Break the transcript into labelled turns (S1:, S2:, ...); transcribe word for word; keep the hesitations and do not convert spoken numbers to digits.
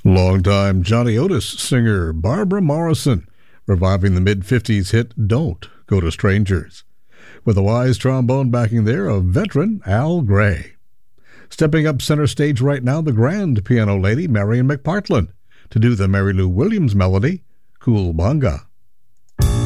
S1: Longtime Johnny Otis singer Barbara Morrison reviving the mid-fifties hit Don't Go to Strangers. With a wise trombone backing there of veteran Al Gray. Stepping up center stage right now, the grand piano lady Marion McPartland to do the Mary Lou Williams melody, Cool Bonga.